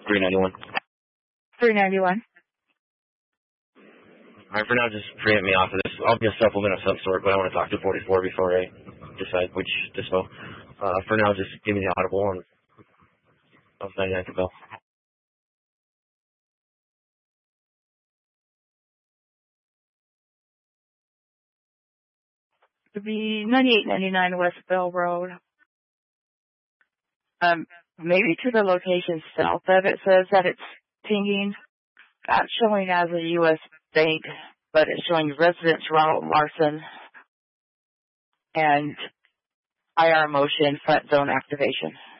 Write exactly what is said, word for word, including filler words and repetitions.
three ninety-one. three ninety-one. All right, for now, just preempt me off of this. I'll get a supplement of some sort, but I want to talk to forty-four before I decide which dispo. Uh, for now, just give me the audible on of ninety-nine Cabell. To be ninety-eight ninety-nine West Bell Road. Um, maybe to the location south of it says that it's pinging. Not showing as a U S bank, but it's showing residence Ronald Larson and I R motion front zone activation.